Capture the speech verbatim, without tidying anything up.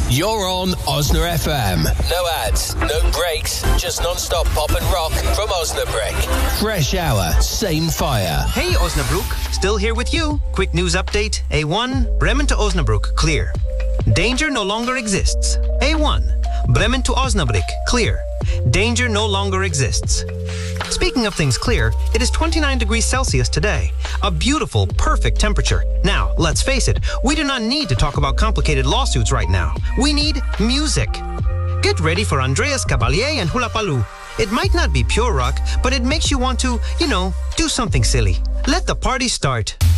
You're on Osna F M. No ads, no breaks, just non-stop pop and rock from Osnabrück. Fresh hour, same fire. Hey Osnabrück, still here with you. Quick news update. A one, Bremen to Osnabrück, clear. Danger no longer exists. A one, Bremen to Osnabrück, clear. Danger no longer exists. Speaking of things clear, it is twenty-nine degrees Celsius today. A beautiful, perfect temperature. Now, let's face it, we do not need to talk about complicated lawsuits right now. We need music. Get ready for Andreas Caballé and Hula Paloo. It might not be pure rock, but it makes you want to, you know, do something silly. Let the party start.